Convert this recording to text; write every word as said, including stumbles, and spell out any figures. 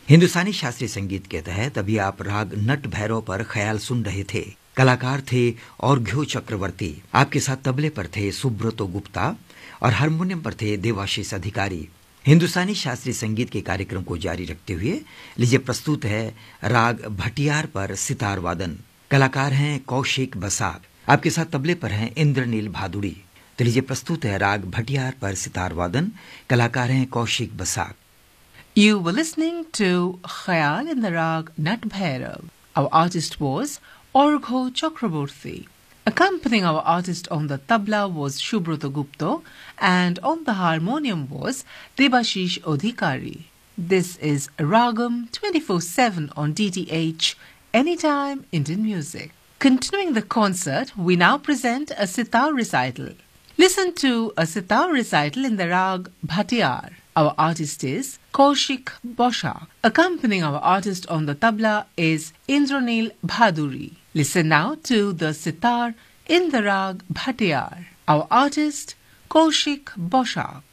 हिंदुस्तानी शास्त्रीय संगीत के तहत अभी आप राग नट भैरव पर ख्याल सुन रहे थे। कलाकार थे औरघ्यो चक्रवर्ती। आपके साथ तबले पर थे सुब्रतो गुप्ता और हारमोनियम पर थे देवाशीष अधिकारी। हिंदुस्तानी शास्त्रीय संगीत के कार्यक्रम को जारी रखते हुए लीजिए प्रस्तुत है राग भटियार पर सितार वादन। कलाकार हैं कौशिक बसाक। आपके साथ तबले पर हैं इंद्रनील भादुड़ी। तो लीजिए प्रस्तुत है राग भटियार पर सितार वादन। कलाकार हैं Kaushik Basak. You were listening to Khayal in the Rag Nat Bhairav. Our artist was Orgho Chakraborty. Accompanying our artist on the tabla was Shubhrata Gupta and on the harmonium was Debashish Adhikari. This is Ragam twenty-four seven on D T H, Anytime Indian Music. Continuing the concert, we now present a sitar recital. Listen to a sitar recital in the Rag Bhatiyar. Our artist is Kaushik Boshak. Accompanying our artist on the tabla is Indranil Bhaduri. Listen now to the sitar in the Rag Bhatiyar. Our artist Kaushik Boshak.